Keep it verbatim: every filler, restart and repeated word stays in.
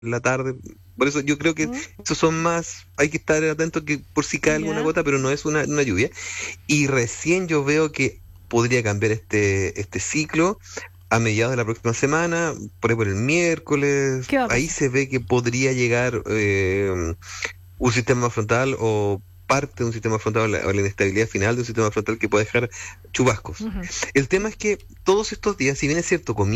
la tarde. Por eso yo creo que ¿Mm? esos son más, hay que estar atento que por si cae alguna Ya. gota, pero no es una, una lluvia. Y recién yo veo que podría cambiar este, este ciclo a mediados de la próxima semana, por ahí por el miércoles, ¿Qué va a ahí pasar? se ve que podría llegar eh, un sistema frontal o parte de un sistema frontal o la, o la inestabilidad final de un sistema frontal que puede dejar chubascos. Ujú. El tema es que todos estos días, si bien es cierto,